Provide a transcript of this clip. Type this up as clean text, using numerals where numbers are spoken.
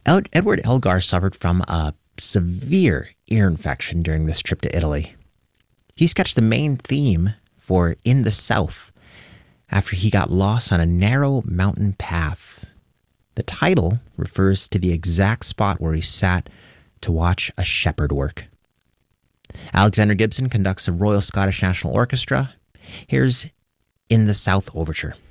Edward Elgar suffered from a severe ear infection during this trip to Italy. He sketched the main theme for In the South after he got lost on a narrow mountain path. The title refers to the exact spot where he sat to watch a shepherd work. Alexander Gibson conducts the Royal Scottish National Orchestra. Here's In the South Overture.